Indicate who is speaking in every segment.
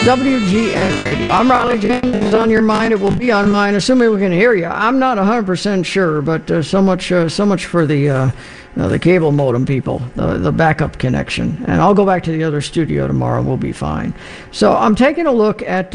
Speaker 1: WGN Radio. I'm Riley James. It's on your mind. It will be on mine, assuming we can hear you. I'm not 100% sure, but so much for the cable modem people, the backup connection. And I'll go back to the other studio tomorrow. We'll be fine. So I'm taking a look at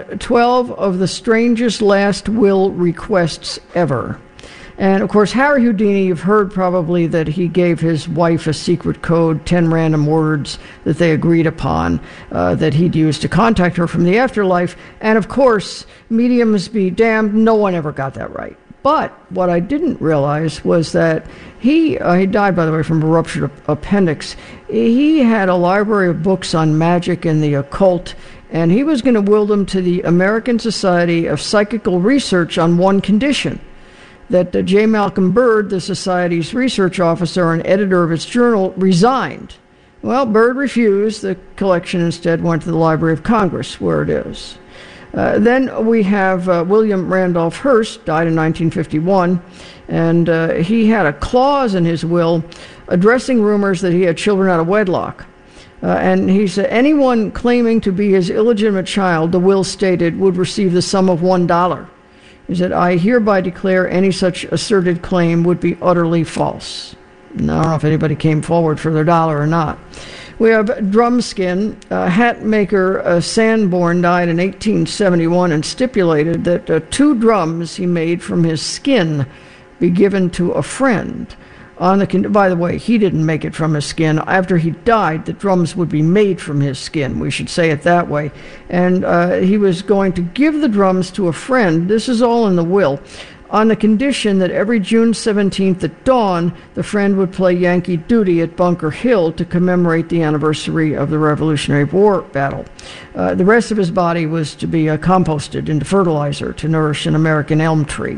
Speaker 1: 12 of the strangest last will requests ever. And, of course, Harry Houdini, you've heard probably that he gave his wife a secret code, 10 random words that they agreed upon that he'd use to contact her from the afterlife. And, of course, mediums be damned, no one ever got that right. But what I didn't realize was that he died, by the way, from a ruptured appendix. He had a library of books on magic and the occult, and he was going to will them to the American Society of Psychical Research on one condition, that J. Malcolm Byrd, the Society's research officer and editor of its journal, resigned. Well, Byrd refused. The collection instead went to the Library of Congress, where it is. Then we have William Randolph Hearst, died in 1951, and he had a clause in his will addressing rumors that he had children out of wedlock. And he said anyone claiming to be his illegitimate child, the will stated, would receive the sum of $1. He said, I hereby declare any such asserted claim would be utterly false. And I don't know if anybody came forward for their dollar or not. We have Drumskin. Hat maker Sanborn died in 1871 and stipulated that 2 drums he made from his skin be given to a friend. By the way, he didn't make it from his skin. After he died, the drums would be made from his skin. We should say it that way. And he was going to give the drums to a friend. This is all in the will, on the condition that every June 17th at dawn, the friend would play Yankee Doodle at Bunker Hill to commemorate the anniversary of the Revolutionary War battle. The rest of his body was to be composted into fertilizer to nourish an American elm tree.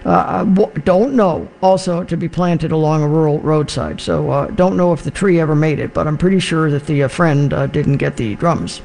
Speaker 1: Don't know, also to be planted along a rural roadside. So don't know if the tree ever made it, but I'm pretty sure that the friend didn't get the drums.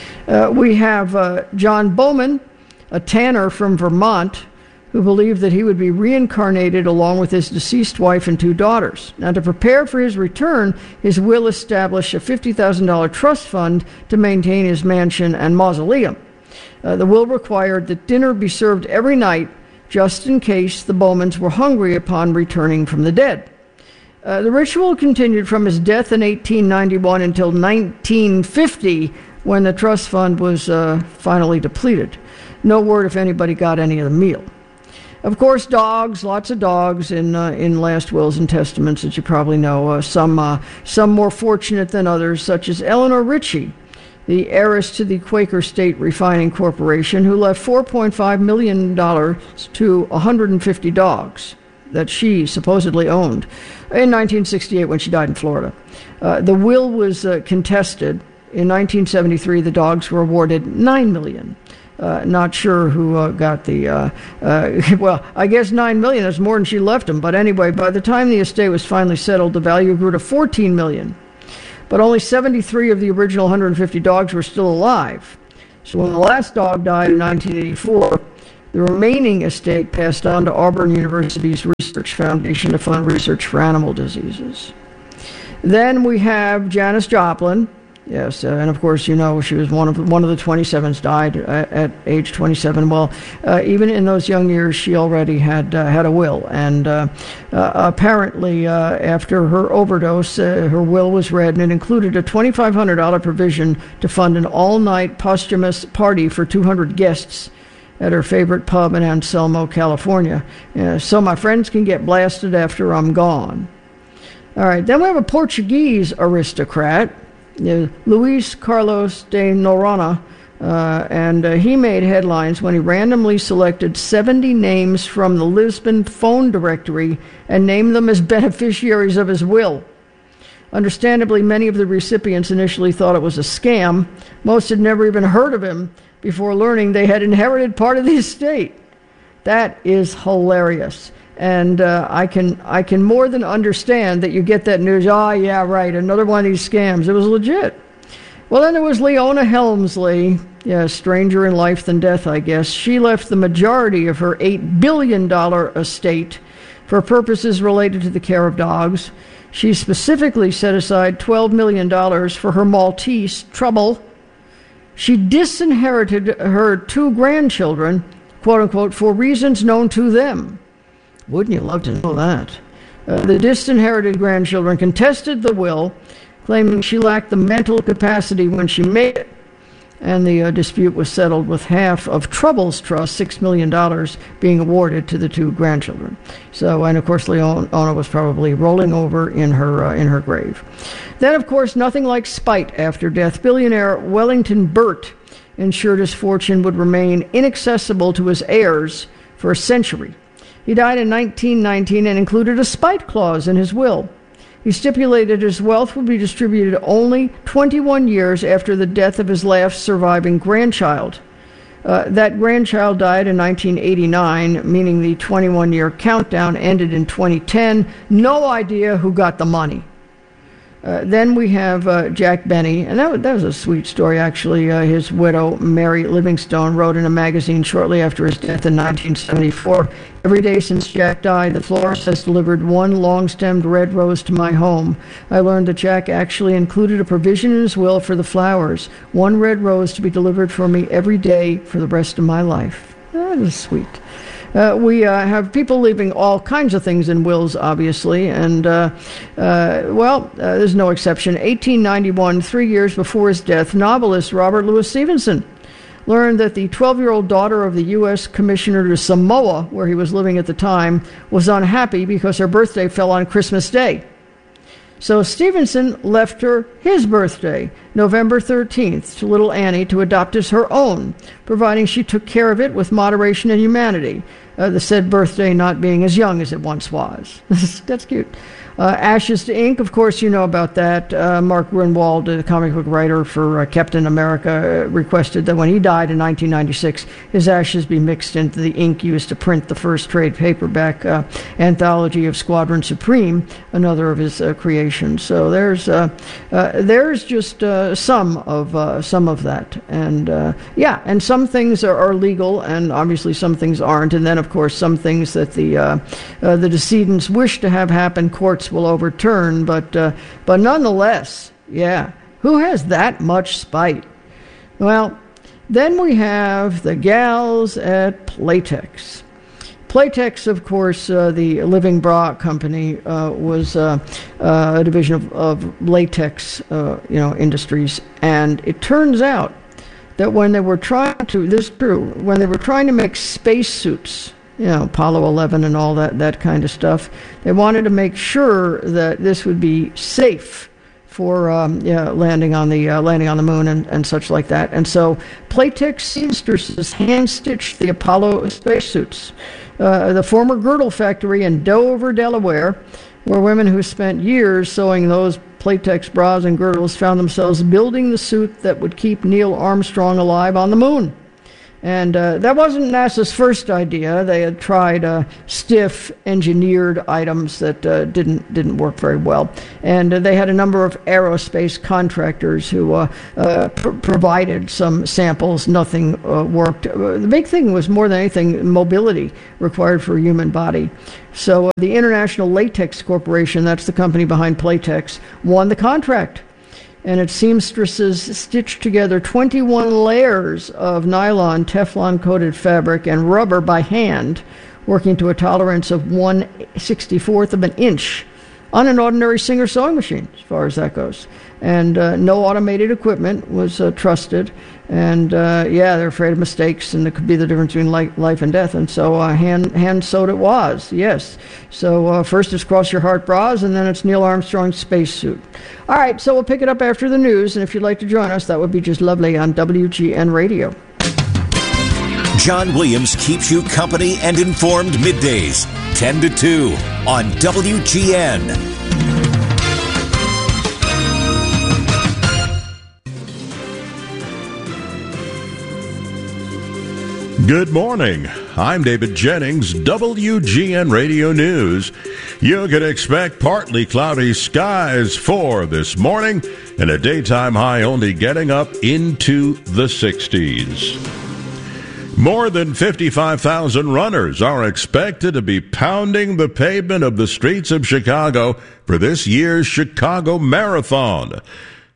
Speaker 1: We have John Bowman, a tanner from Vermont, who believed that he would be reincarnated along with his deceased wife and 2 daughters. Now, to prepare for his return, his will established a $50,000 trust fund to maintain his mansion and mausoleum. The will required that dinner be served every night, just in case the Bowmans were hungry upon returning from the dead. The ritual continued from his death in 1891 until 1950, when the trust fund was finally depleted. No word if anybody got any of the meal. Of course, dogs, lots of dogs in last wills and testaments, as you probably know. Some more fortunate than others, such as Eleanor Ritchie, the heiress to the Quaker State Refining Corporation, who left $4.5 million to 150 dogs that she supposedly owned in 1968 when she died in Florida. The will was contested. In 1973, the dogs were awarded $9 million. Not sure who got the, well, I guess $9 million is more than she left him. But anyway, by the time the estate was finally settled, the value grew to $14 million. But only 73 of the original 150 dogs were still alive. So when the last dog died in 1984, the remaining estate passed on to Auburn University's Research Foundation to fund research for animal diseases. Then we have Janis Joplin. Yes, and of course, you know, she was one of the 27s, died at age 27. Well, even in those young years, she already had a will, and apparently, after her overdose, her will was read, and it included a $2,500 provision to fund an all-night posthumous party for 200 guests at her favorite pub in Anselmo, California. So my friends can get blasted after I'm gone. All right, then we have a Portuguese aristocrat, Luis Carlos de Noronha, and he made headlines when he randomly selected 70 names from the Lisbon phone directory and named them as beneficiaries of his will. Understandably, many of the recipients initially thought it was a scam. Most had never even heard of him before learning they had inherited part of the estate. That is hilarious. And I can more than understand that you get that news. Oh, yeah, right, another one of these scams. It was legit. Well, then there was Leona Helmsley. Yeah, stranger in life than death, I guess. She left the majority of her $8 billion estate for purposes related to the care of dogs. She specifically set aside $12 million for her Maltese, Trouble. she disinherited her 2 grandchildren, quote unquote, for reasons known to them. Wouldn't you love to know that? The disinherited grandchildren contested the will, claiming she lacked the mental capacity when she made it. And the dispute was settled with half of Trouble's trust, $6 million, being awarded to the 2 grandchildren. So, and of course, Leona was probably rolling over in her grave. Then, of course, nothing like spite after death. Billionaire Wellington Burt ensured his fortune would remain inaccessible to his heirs for a century. He died in 1919 and included a spite clause in his will. He stipulated his wealth would be distributed only 21 years after the death of his last surviving grandchild. That grandchild died in 1989, meaning the 21-year countdown ended in 2010. No idea who got the money. Then we have Jack Benny, and that was a sweet story, actually. His widow, Mary Livingstone, wrote in a magazine shortly after his death in 1974, "Every day since Jack died, the florist has delivered 1 long-stemmed red rose to my home. I learned that Jack actually included a provision in his will for the flowers, 1 red rose to be delivered for me every day for the rest of my life." That is sweet. We have people leaving all kinds of things in wills, obviously, and, there's no exception. 1891, 3 years before his death, novelist Robert Louis Stevenson learned that the 12-year-old daughter of the U.S. Commissioner to Samoa, where he was living at the time, was unhappy because her birthday fell on Christmas Day. So Stevenson left her his birthday, November 13th, to little Annie to adopt as her own, providing she took care of it with moderation and humanity, the said birthday not being as young as it once was. That's cute. Ashes to Ink, of course, you know about that. Mark Grunwald, the comic book writer for Captain America, requested that when he died in 1996, his ashes be mixed into the ink used to print the first trade paperback anthology of Squadron Supreme, another of his creations. So there's just some of that, and and some things are legal, and obviously some things aren't, and then of course some things that the decedents wish to have happen, courts will overturn, but nonetheless, who has that much spite? Well, then we have the gals at Playtex. Playtex, of course, the Living Bra company, was a division of latex, industries, and it turns out that when they were trying to make spacesuits, Apollo 11 and all that kind of stuff, they wanted to make sure that this would be safe for landing on the moon and such like that. And so Playtex seamstresses hand-stitched the Apollo spacesuits. The former girdle factory in Dover, Delaware, where women who spent years sewing those Playtex bras and girdles found themselves building the suit that would keep Neil Armstrong alive on the moon. And that wasn't NASA's first idea. They had tried stiff, engineered items that didn't work very well. And they had a number of aerospace contractors who provided some samples. Nothing worked. The big thing was, more than anything, mobility required for a human body. So the International Latex Corporation, that's the company behind Playtex, won the contract. And its seamstresses stitched together 21 layers of nylon, Teflon-coated fabric, and rubber by hand, working to a tolerance of 1/64 of an inch on an ordinary Singer sewing machine, as far as that goes. And no automated equipment was trusted. And they're afraid of mistakes, and it could be the difference between life and death. And so hand sewed it was, yes. So first it's Cross Your Heart bras, and then it's Neil Armstrong's spacesuit. All right, so we'll pick it up after the news, and if you'd like to join us, that would be just lovely on WGN Radio.
Speaker 2: John Williams keeps you company and informed middays, 10 to 2 on WGN.
Speaker 3: Good morning. I'm David Jennings, WGN Radio News. You can expect partly cloudy skies for this morning and a daytime high only getting up into the 60s. More than 55,000 runners are expected to be pounding the pavement of the streets of Chicago for this year's Chicago Marathon.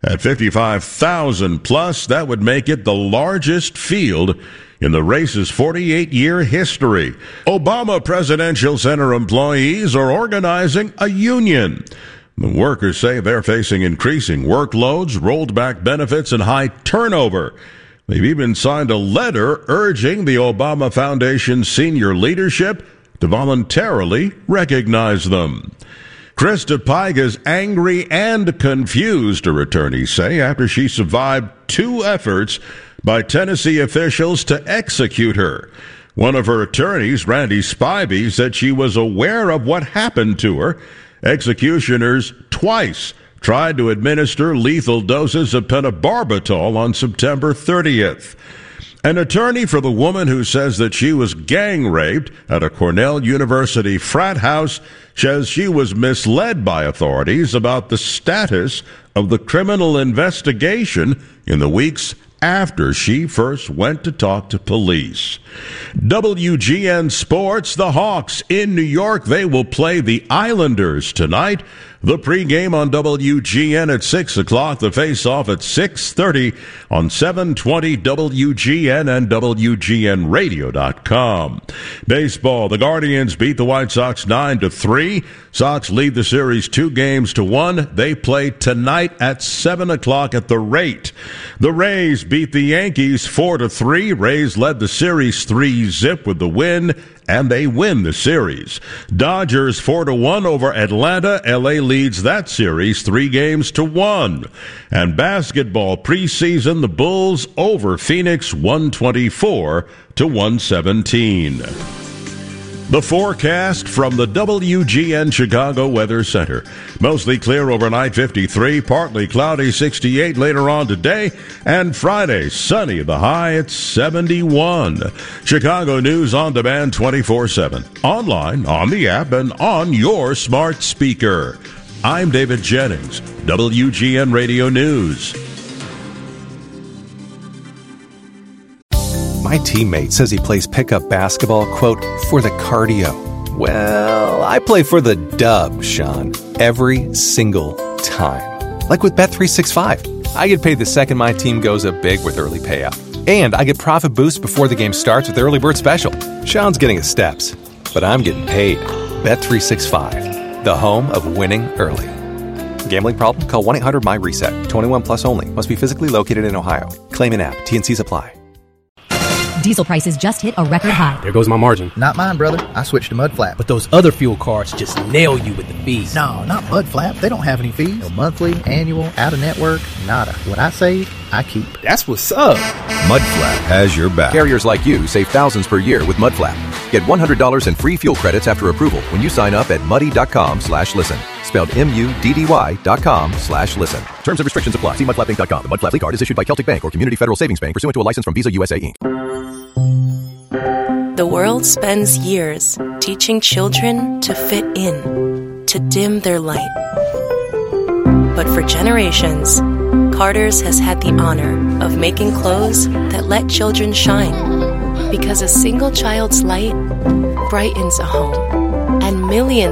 Speaker 3: At 55,000 plus, that would make it the largest field in the race's 48-year history. Obama Presidential Center employees are organizing a union. The workers say they're facing increasing workloads, rolled back benefits, and high turnover. They've even signed a letter urging the Obama Foundation's senior leadership to voluntarily recognize them. Krista Pike is angry and confused, her attorneys say, after she survived 2 efforts by Tennessee officials to execute her. One of her attorneys, Randy Spivey, said she was aware of what happened to her. Executioners twice tried to administer lethal doses of pentobarbital on September 30th. An attorney for the woman who says that she was gang raped at a Cornell University frat house says she was misled by authorities about the status of the criminal investigation in the weeks after she first went to talk to police. WGN Sports, the Hawks in New York. They will play the Islanders tonight. The pregame on WGN at 6 o'clock. The face-off at 6:30 on 720 WGN and WGNradio.com. Baseball, the Guardians beat the White Sox 9-3. Sox lead the series 2-1. They play tonight at 7 o'clock at the Rate. The Rays beat the Yankees 4-3. Rays led the series 3-0 with the win, and they win the series. Dodgers 4-1 over Atlanta. LA leads that series 3-1. And basketball preseason, the Bulls over Phoenix 124-117. The forecast from the WGN Chicago Weather Center. Mostly clear overnight, 53. Partly cloudy, 68 later on today. And Friday, sunny, the high at 71. Chicago News on demand 24/7. Online, on the app, and on your smart speaker. I'm David Jennings, WGN Radio News.
Speaker 4: My teammate says he plays pickup basketball, quote, for the cardio. Well, I play for the dub, Sean, every single time. Like with Bet365. I get paid the second my team goes up big with early payout. And I get profit boosts before the game starts with Early Bird Special. Sean's getting his steps, but I'm getting paid. Bet365, the home of winning early. Gambling problem? Call 1-800-MY-RESET. 21 plus only. Must be physically located in Ohio. Claim in app. T&Cs apply.
Speaker 5: Diesel prices just hit a record high.
Speaker 6: There goes my margin.
Speaker 7: Not mine, brother. I switched to Mudflap.
Speaker 6: But those other fuel cards just nail you with the fees.
Speaker 7: No, not Mudflap. They don't have any fees. No monthly, annual, out-of-network, nada. What I save, I keep.
Speaker 6: That's what's up.
Speaker 8: Mudflap has your back.
Speaker 9: Carriers like you save thousands per year with Mudflap. Get $100 in free fuel credits after approval when you sign up at muddy.com/listen. Spelled MUDDY.com/listen. Terms and restrictions apply. See mudflappinc.com. The Mudflap card is issued by Celtic Bank or Community Federal Savings Bank pursuant to a license from Visa USA Inc.
Speaker 10: The world spends years teaching children to fit in, to dim their light. But for generations, Carter's has had the honor of making clothes that let children shine. Because a single child's light brightens a home, and millions